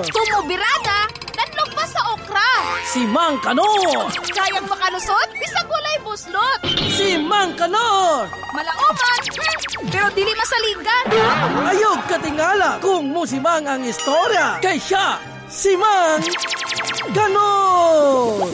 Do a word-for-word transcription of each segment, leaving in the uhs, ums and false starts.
Tumubirada, tanlog pa sa okra. Si Mang Kanor. Kayang makalusot, bisag walay buslot. Si Mang Kanor. Malaoman, pero dili masaligan. Ayog katingala kung musimang ang istorya. Kay siya, si Mang Kanor.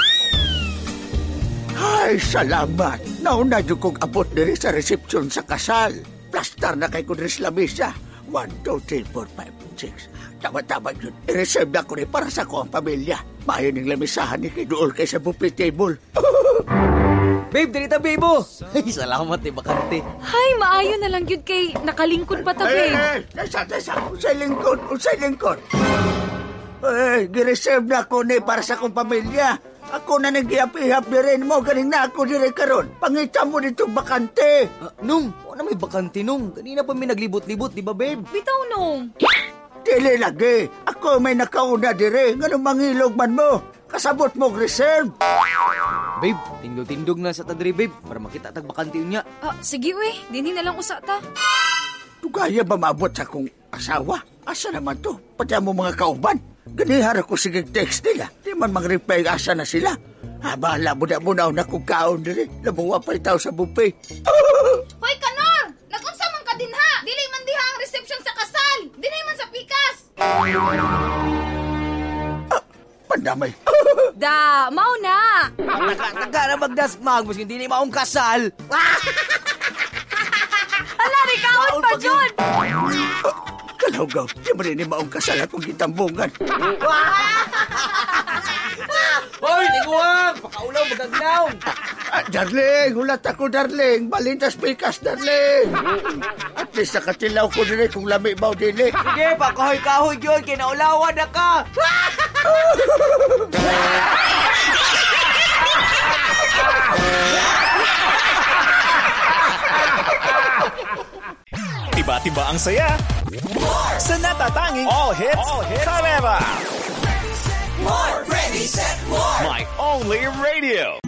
Ay, salamat. Nauna yung kong abot diri sa resepsyon sa kasal. Plastar na kay kudris lamisa. One, two, three, four, five, six. Tama-tama yun. I-reserve na ko rin para sa ko ang pamilya. Mayo ng lamisahan ni kay dool kay sa buffet table. Babe, dirita babe mo. Ay, salamat eh, bakante. Hay, maayo na lang yun kay nakalingkod pa ta, babe. Ay, ay, nasa, nasa. Usay lingkod, usay lingkod. Ay, gireserve na ko ni para sa kong pamilya. Ako na nag-ihap-ihap di rin mo. Galing na ako di rin karon. Pangita mo dito bakante. Uh, nung, ano may bakante nung? Kanina pa may naglibot-libot, di ba babe? Bitaw nung. Dili lagi. Ako may nakauna di rin. Ganun mangilog man mo. Kasabot mo reserve. Babe, tindog-tindog na sa tadri babe. Para makita tag bakante niya. Ah, sige we. Dini na lang usa ta. Tugaya ba maabot sa kong asawa? Asa naman to? Pati mo mga kauban. Ganihara ko sige text nila. Di man mag-reply asa na sila. Habala mo na muna na kong kaon diri. Labuwa pa itaw sa buffet. Hoy, Kanor! Nagunsa man ka din ha! Dili man diha ang reception sa kasal! Dili man sa pikas! Ah, pandamay. Da, mao na! Taga na magdasmag, mas hindi ni maong kasal. Ala, rikaon pa, Jun! Kalawgaw, di mo rin maong kasal akong gitambungan. Hoy, tiguang! Pakaulaw, magagnaw! Ah, darling, hulat ako, darling. Balintas pikas, darling. At least nakatilaw ko din kung lami ba o dili. Sige, pakahoy-kahoy yun, kinaulawan na ka! Tiba-tiba ang saya sa natatanging All Hits, All Hits. Forever. More! Ready, set, more! My only radio.